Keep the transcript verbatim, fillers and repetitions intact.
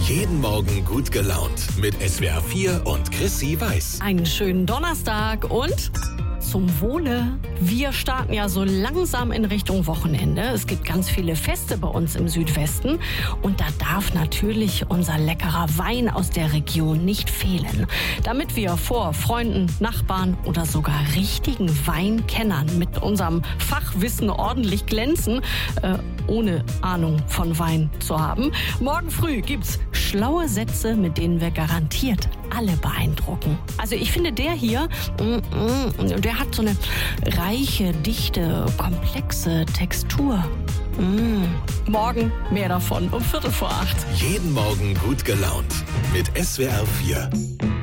Jeden Morgen gut gelaunt mit S W R vier und Chrissy Weiß. Einen schönen Donnerstag und zum Wohle. Wir starten ja so langsam in Richtung Wochenende. Es gibt ganz viele Feste bei uns im Südwesten. Und da darf natürlich unser leckerer Wein aus der Region nicht fehlen. Damit wir vor Freunden, Nachbarn oder sogar richtigen Weinkennern mit unserem Fachwissen ordentlich glänzen, äh, ohne Ahnung von Wein zu haben. Morgen früh gibt's schlaue Sätze, mit denen wir garantiert alle beeindrucken. Also ich finde, der hier, mm, mm, der hat so eine reiche, dichte, komplexe Textur. Mm. Morgen mehr davon um Viertel vor acht. Jeden Morgen gut gelaunt mit S W R vier.